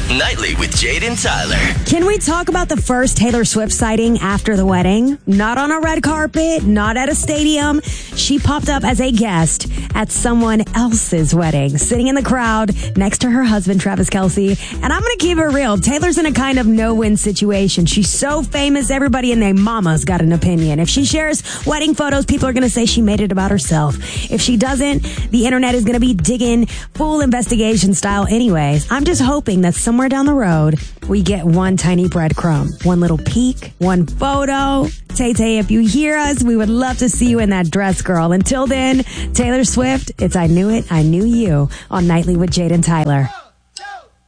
Nightly with Jade and Tyler. Can we talk about the first Taylor Swift sighting after the wedding? Not on a red carpet, not at a stadium. She popped up as a guest at someone else's wedding, sitting in the crowd next to her husband, Travis Kelce. And I'm going to keep it real. Taylor's in a kind of no-win situation. She's so famous, everybody and their mama's got an opinion. If she shares wedding photos, people are going to say she made it about herself. If she doesn't, the internet is going to be digging full investigation style anyways. I'm just hoping that somewhere down the road, we get one tiny breadcrumb, one little peek, one photo. Tay-Tay, if you hear us, we would love to see you in that dress, girl. Until then, Taylor Swift, it's I Knew It, I Knew You on Nightly with Jade and Tyler.